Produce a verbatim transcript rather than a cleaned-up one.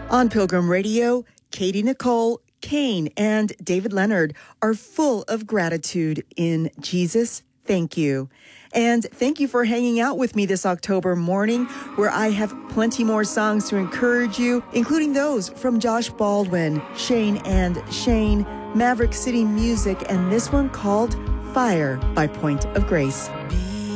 On Pilgrim Radio, Katie Nicole, Kane, and David Leonard are full of gratitude in Jesus. Thank you. And thank you for hanging out with me this October morning, where I have plenty more songs to encourage you, including those from Josh Baldwin, Shane and Shane, Maverick City Music, and this one called Fire by Point of Grace.